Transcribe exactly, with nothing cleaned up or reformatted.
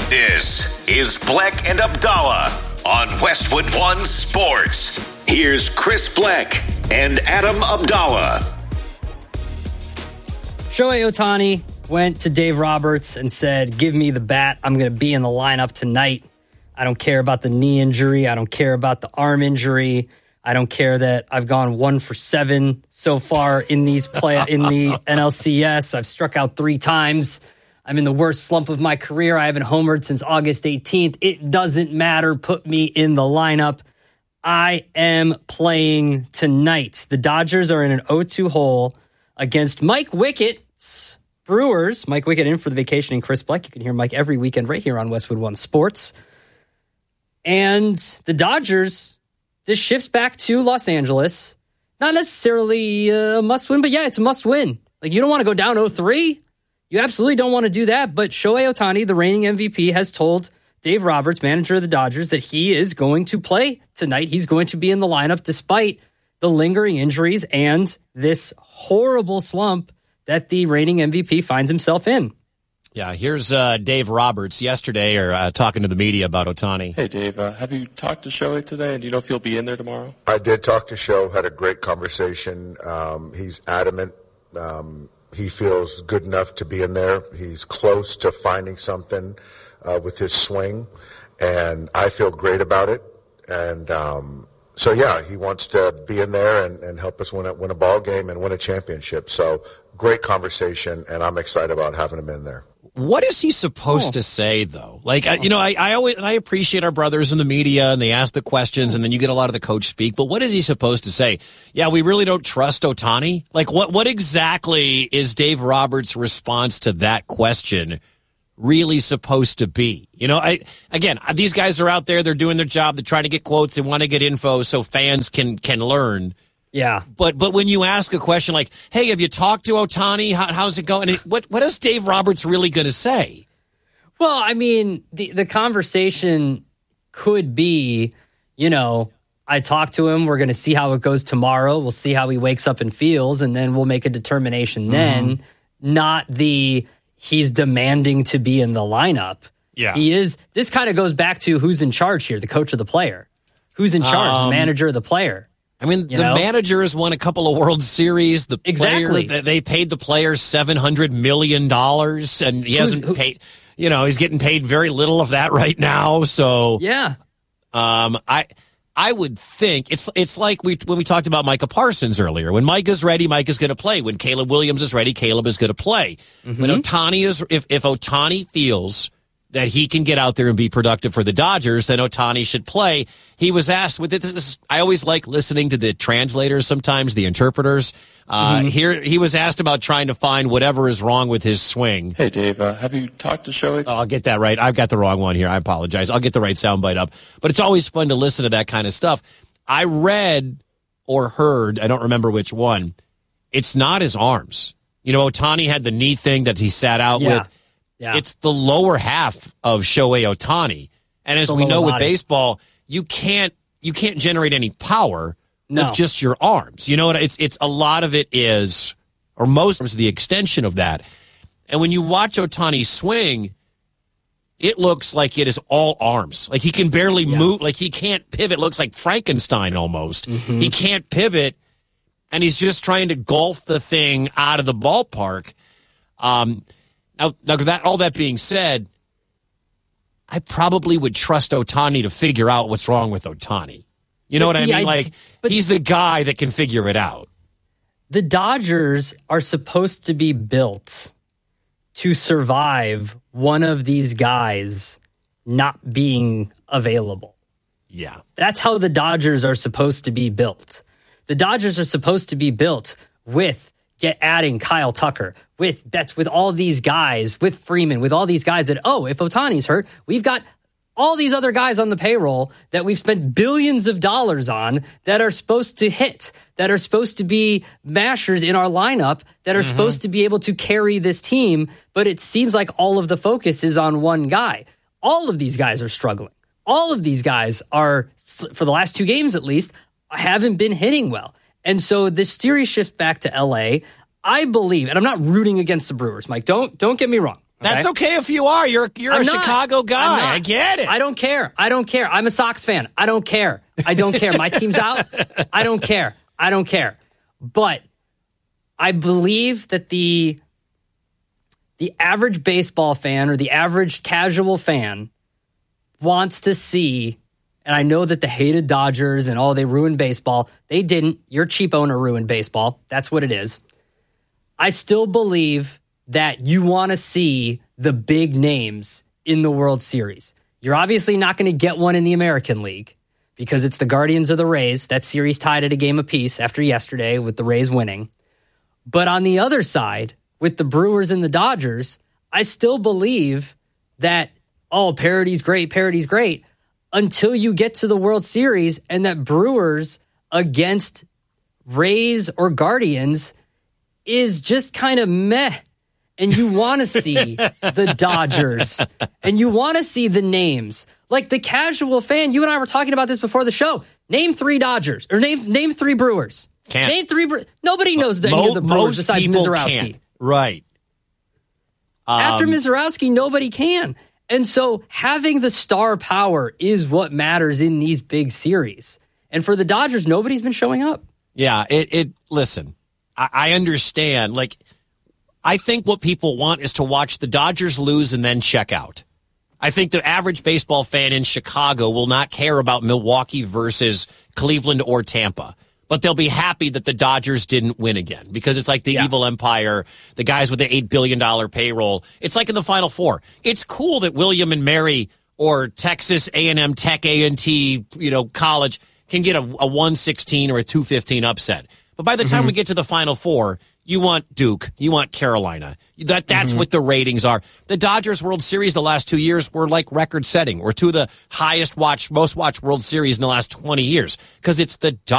This is Bleck and Abdallah on Westwood One Sports. Here's Chris Bleck and Adam Abdallah. Shohei Ohtani went to Dave Roberts and said, give me the bat. I'm going to be in the lineup tonight. I don't care about the knee injury. I don't care about the arm injury. I don't care that I've gone one for seven so far in these play in the N L C S. I've struck out three times. I'm in the worst slump of my career. I haven't homered since August eighteenth. It doesn't matter. Put me in the lineup. I am playing tonight. The Dodgers are in an oh two hole against Mike Wickett's Brewers. Mike Wickett in for the vacation and Chris Bleck. You can hear Mike every weekend right here on Westwood One Sports. And the Dodgers, this shifts back to Los Angeles. Not necessarily a must win, but yeah, it's a must win. Like, you don't want to go down oh three. You absolutely don't want to do that. But Shohei Ohtani, the reigning M V P, has told Dave Roberts, manager of the Dodgers, that he is going to play tonight. He's going to be in the lineup despite the lingering injuries and this horrible slump that the reigning M V P finds himself in. Yeah, here's uh, Dave Roberts yesterday or uh, talking to the media about Ohtani. Hey, Dave, uh, have you talked to Shohei today? And do you know if he'll be in there tomorrow? I did talk to Sho, had a great conversation. Um, he's adamant. Um, he feels good enough to be in there. He's close to finding something uh, with his swing, and I feel great about it. And um, so, yeah, he wants to be in there and, and help us win a, win a ball game and win a championship. So, great conversation, and I'm excited about having him in there. What is he supposed oh. to say, though? Like, I, you know, I, I always and I appreciate our brothers in the media, and they ask the questions, and then you get a lot of the coach speak. But what is he supposed to say? Yeah, we really don't trust Ohtani. Like, what what exactly is Dave Roberts' response to that question really supposed to be? You know, I again, these guys are out there, they're doing their job, they're trying to get quotes, they want to get info so fans can can learn. Yeah, but but when you ask a question like, "Hey, have you talked to Ohtani? How, how's it going?" It, what what is Dave Roberts really going to say? Well, I mean, the the conversation could be, you know, I talked to him. We're going to see how it goes tomorrow. We'll see how he wakes up and feels, and then we'll make a determination. Then, mm-hmm. not the he's demanding to be in the lineup. Yeah, he is. This kind of goes back to who's in charge here: the coach or the player. Who's in charge? Um, the manager or the player? I mean, you the know? manager has won a couple of World Series. The exactly. player, they paid the player seven hundred million dollars, and he Who's, hasn't who, paid, you know, he's getting paid very little of that right now. So, yeah. Um, I I would think it's it's like we when we talked about Micah Parsons earlier. When Mike is ready, Mike is going to play. When Caleb Williams is ready, Caleb is going to play. Mm-hmm. When Ohtani is, if, if Ohtani feels that he can get out there and be productive for the Dodgers, then Ohtani should play. He was asked with this. Is, I always like listening to the translators sometimes, the interpreters. Uh, mm-hmm. Here, he was asked about trying to find whatever is wrong with his swing. Hey, Dave, uh, have you talked to Shohei? Oh, I'll get that right. I've got the wrong one here. I apologize. I'll get the right soundbite up. But it's always fun to listen to that kind of stuff. I read or heard, I don't remember which one, it's not his arms. You know, Ohtani had the knee thing that he sat out yeah. with. Yeah. It's the lower half of Shohei Ohtani. And as we know with baseball, you can't you can't generate any power no. with just your arms. You know what? It's it's a lot of it is, or most of the extension of that. And when you watch Ohtani swing, it looks like it is all arms. Like he can barely yeah. move. Like he can't pivot. Looks like Frankenstein almost. Mm-hmm. He can't pivot, and he's just trying to golf the thing out of the ballpark. Um. Now, now that all that being said, I probably would trust Ohtani to figure out what's wrong with Ohtani. You know what I yeah, mean? Like, but he's the guy that can figure it out. The Dodgers are supposed to be built to survive one of these guys not being available. Yeah. That's how the Dodgers are supposed to be built. The Dodgers are supposed to be built with get adding Kyle Tucker, with that's with all these guys, with Freeman, with all these guys that, oh, if Ohtani's hurt, we've got all these other guys on the payroll that we've spent billions of dollars on that are supposed to hit, that are supposed to be mashers in our lineup, that are mm-hmm. supposed to be able to carry this team. But it seems like all of the focus is on one guy. All of these guys are struggling. All of these guys are, for the last two games at least, haven't been hitting well. And so this series shifts back to L A. I believe, and I'm not rooting against the Brewers, Mike. Don't don't get me wrong. That's okay if you are. You're you're I'm a not. Chicago guy. I'm not. I get it. I don't care. I don't care. I'm a Sox fan. I don't care. I don't care. My team's out. I don't care. I don't care. But I believe that the the average baseball fan or the average casual fan wants to see, and I know that the hated Dodgers and, oh, they ruined baseball. They didn't. Your cheap owner ruined baseball. That's what it is. I still believe that you want to see the big names in the World Series. You're obviously not going to get one in the American League because it's the Guardians of the Rays. That series tied at a game apiece after yesterday with the Rays winning. But on the other side, with the Brewers and the Dodgers, I still believe that, oh, parity's great, parity's great, until you get to the World Series and that Brewers against Rays or Guardians is just kind of meh. And you want to see the Dodgers and you want to see the names. Like the casual fan, you and I were talking about this before the show. Name three Dodgers or name name three Brewers. Can't. Name three. Bre- Nobody knows the, Mo- any of the Brewers most besides people Mizorowski. can't. Right. Um, After Mizorowski, nobody can. And so having the star power is what matters in these big series. And for the Dodgers, nobody's been showing up. Yeah, it, it listen, I, I understand. Like, I think what people want is to watch the Dodgers lose and then check out. I think the average baseball fan in Chicago will not care about Milwaukee versus Cleveland or Tampa. But they'll be happy that the Dodgers didn't win again because it's like the yeah. evil empire, the guys with the eight billion dollars payroll. It's like in the Final Four. It's cool that William and Mary or Texas A and M Tech A and T, you know, college can get a, a one sixteen or a two fifteen upset. But by the time mm-hmm. we get to the Final Four, you want Duke, you want Carolina. That That's mm-hmm. what the ratings are. The Dodgers World Series the last two years were like record setting. We're two of the highest watched, most watched World Series in the last twenty years because it's the Dodgers.